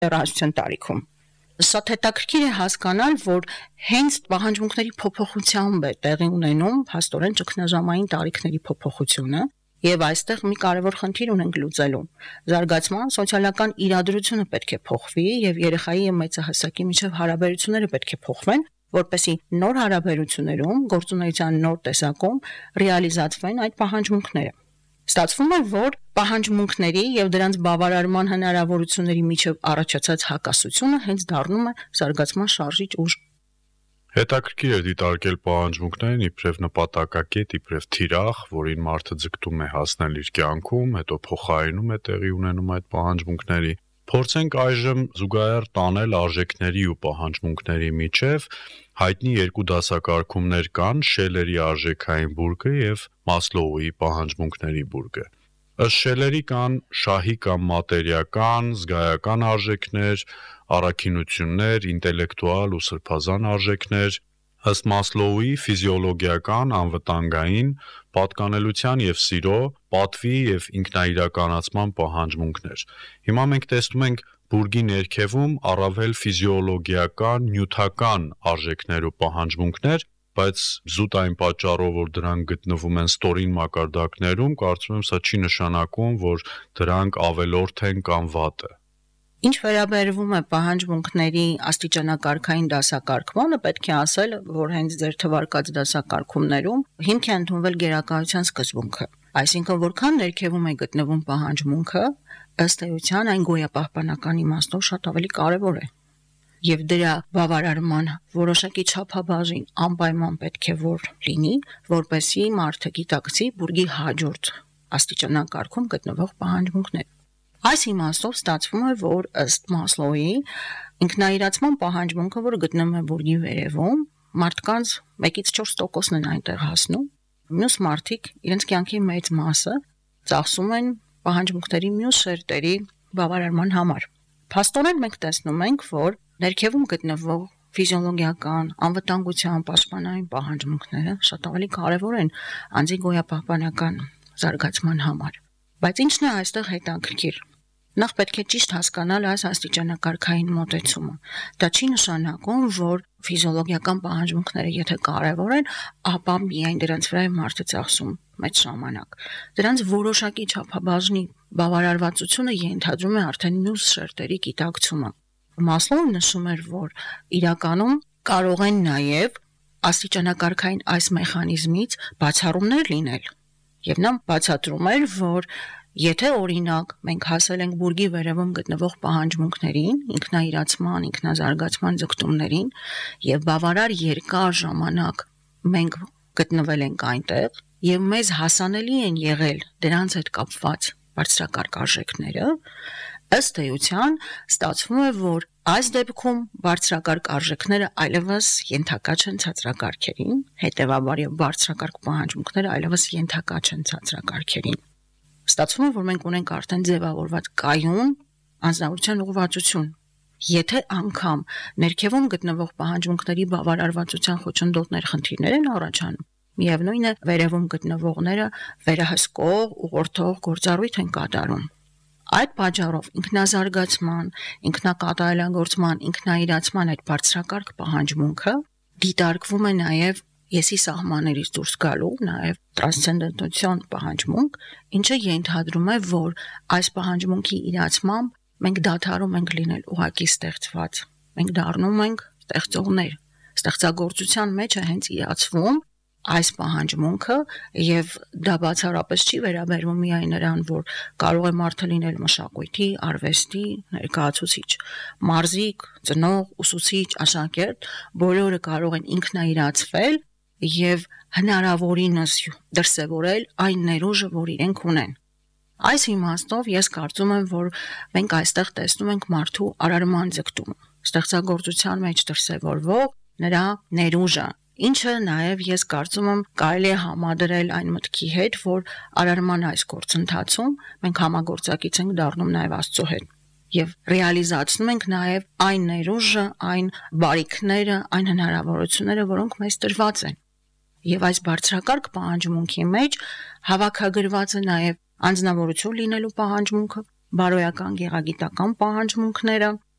դեռահասության տարիքում։ Սա հետաքրքիր է հասկանալ, որ հենց պահանջմունքների փոփոխությամբ է տեղի ունենում փաստորեն ճգնաժամային տարիքների փոփոխությունը, եւ այստեղ մի կարևոր խնդիր ունենք լուծելու։ Զարգացման սոցիալական իրադրությունը պետք է փոխվի եւ երեխայի եւ մեծահասակի միջև հարաբերությունները պետք է փոխվեն, որպեսզի նոր հարաբերություններում, գործունեության նոր տեսակում ռեալիզացվեն այդ պահանջմունքները։ Ստացվում է, որ պահանջմունքների եւ դրանց բավարարման հնարավորությունների միջև առաջացած հակասությունը հենց դառնում է զարգացման շարժիչ ուժ։ Հետաքրքիր է դիտարկել պահանջմունքներն իբրև նպատակակետ, իբրև թիրախ, որին մարդը ձգտում է հասնել իր կյանքում, հետո փոխարինում է տեղի ունենում այդ պահանջմունքների։ Փորձենք այժմ զուգահեռ տանել արժեքների ու պահանջմունքների միջև։ Հայտնի երկու դասակարգումներ կան՝ Շելերի արժեքային բուրգը եւ Մասլոուի պահանջմունքների բուրգը։ Ըստ Շելերի կան շահի կամ մատերիական, զգայական արժեքներ, առաքինություններ, ինտելեկտուալ ու սրբազան արժեքներ, ըստ Մասլոուի ֆիզիոլոգիական, անվտանգային, պատկանելության եւ սիրո, պատվի եւ ինքնաիրականացման պահանջմունքներ։ Հիմա մենք տեսնում ենք բուրգի ներքևում առավել ֆիզիոլոգիական, նյութական արժեքներ ու պահանջմունքներ, բայց զուտ այն պատճառով, որ դրանք գտնվում են ստորին մակարդակներում, կարծում եմ սա չի նշանակում, որ դրանք ավելորդ են կամ վատ է։ Ինչ վերաբերվում է պահանջմունքների աստիճանակարգային դասակարգմանը, պետք է ասել, որ հենց ձեր թվարկած դասակարգումներում հիմք է ընդունվել գերակայության սկզբունքը։ Այսինքն, որքան ներքևում է գտնվում պահանջմունքը, ըստ էության այն գոյապահպանական իմաստով շատ ավելի կարևոր է։ Եվ դրա բավարարման որոշակի չափաբաժին անպայման պետք է որ լինի, որպեսզի մարդը գիտակցի բուրգի հաջորդ աստիճանակարգում գտնվող պահանջմունքները։ Այս իմաստով ստացվում է, որ ըստ Մասլոուի ինքնաիրացման պահանջմունքը, որը գտնվում է բուրգի վերևում, մարդկանց 1-4%-ն են այնտեղ հասնում, մյուս մարդիկ իրենց կյանքի մեծ մասը ծախսում են պահանջմունքների մյուս շերտերի բավարարման համար։ Փաստորեն մենք տեսնում ենք, որ ներքևում գտնվող ֆիզիոլոգիական, անվտանգության, պաշտպանային պահանջմունքները շատ ավելի կարևոր են անձի գոյապահպանական զարգացման համար։ Բայց ինչն է այստեղ հետաքրքիր։ Նախ պետք է ճիշտ հասկանալ այս աստիճանակարգային մոտեցումը։ Դա չի նշանակում, որ ֆիզիոլոգիական պահանջմունքները եթե կարևոր են, ապա միայն դրանց վրա է մարդը ծախսում մեծ ժամանակ։ Դրանց որոշակի չափաբաժնի բավարարվածությունը ենթադրում է արդեն մյուս շերտերի գիտակցումը։ Մասլոուն նշում էր, որ իրականում կարող են նաև աստիճանակարգային այս մեխանիզմից բացառումներ լինել։ Եվ նա բացատրում էր, որ եթե օրինակ մենք հասել ենք բուրգի վերևում գտնվող պահանջմունքներին, ինքնաիրացման, ինքնազարգացման ձգտումներին եւ բավարար երկար ժամանակ մենք գտնվել ենք այնտեղ եւ մեզ հասանելի են եղել դրանց հետ կապված բարձրակարգ արժեքները, ըստ էության ստացվում է, որ այս դեպքում բարձրակարգ արժեքները այլևս ենթակա չեն ցածրակարգերին, հետեւաբար եւ բարձրակարգ պահանջմունքները այլևս ենթակա չեն ցածրակարգերին։ Ստացվում է, որ մենք ունենք արդեն ձևավորված կայուն անձնավորության ուղղվածություն։ Եթե անգամ ներքևում գտնվող պահանջմունքների բավարարվածության խոչընդոտներ խնդիրներ են առաջանում, միևնույն է վերևում գտնվողները վերահսկող, ուղղորդող գործառույթ են կատարում։ Այդ պատճառով ինքնազարգացման, ինքնակատարելագործման, ինքնաիրացման այդ բարձրակարգ պահանջմունքը դիտարկվում է նաև եսի սահմաններից դուրս գալու, նաև տրանսցենդենտության պահանջմունք, ինչը ենթադրում է, որ այս պահանջմունքի իրացմամբ մենք դադարում ենք լինել ուղակի ստեղծված, մենք դառնում ենք ստեղծողներ։ Ստեղծագործության մեջ է հենց իրացվում այս պահանջմունքը եւ դա բացառապես չի վերաբերվում միայն նրան, որ կարող է մարդը լինել մշակույթի, արվեստի ներկայացուցիչ, մարզիկ, ծնող, ուսուցիչ, աշակերտ, բոլորը կարող են ինքնաիրացվել եւ հնարավորինս դրսեւորել այն ներուժը, որ իրենք ունեն։ Այս իմաստով ես կարծում եմ, որ մենք այստեղ տեսնում ենք մարդու արարման ձգտումը, ստեղծագործության մեջ դրսևորվող նրա ներուժը, ինչը նաև ես կարծում եմ կարելի է համադրել այն մտքի հետ, որ արարման այս գործընթացում մենք համագործակից ենք դառնում նաև Աստծո հետ եւ ռեալիզացնում ենք նաև այն ներուժը, այն բարիքները, այն հնարավորությունները, որոնք մեզ տրված են։ Եվ այս բարձրակարգ պահանջմունքի մեջ հավաքագրված է նաև անձնավորություն լինելու պահանջմունքը, բարոյական գեղագիտական պահանջմունքները,